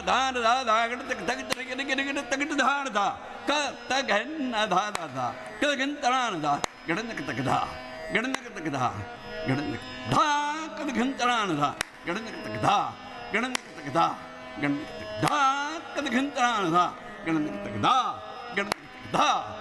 धान धा धा गण तक तक तक गण तक धान धा क तक न धा धा धा क गण तरान धा गण तक धा गण तक धा गण धा क गण तरान धा गण तक धा गण तक धा गण धा क गण तरान धा गण तक धा गण धा